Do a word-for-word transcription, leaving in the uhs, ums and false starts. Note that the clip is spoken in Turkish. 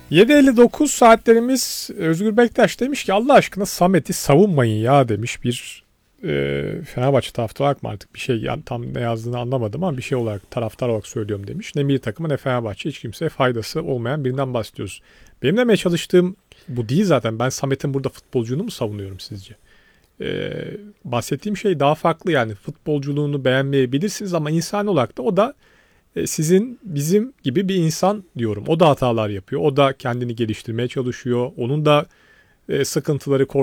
yedi elli dokuz saatlerimiz. Özgür Bektaş demiş ki Allah aşkına Samet'i savunmayın ya demiş bir e, Fenerbahçe taraftarı olarak mı artık bir şey, yani tam ne yazdığını anlamadım ama bir şey olarak, taraftar olarak söylüyorum demiş. Ne milli takımı ne Fenerbahçe, hiç kimseye faydası olmayan birinden bahsediyoruz. Benim demeye çalıştığım bu değil zaten. Ben Samet'in burada futbolculuğunu mu savunuyorum sizce? Ee, bahsettiğim şey daha farklı, yani futbolculuğunu beğenmeyebilirsiniz ama insan olarak da o da e, sizin bizim gibi bir insan diyorum. O da hatalar yapıyor. O da kendini geliştirmeye çalışıyor. Onun da e, sıkıntıları,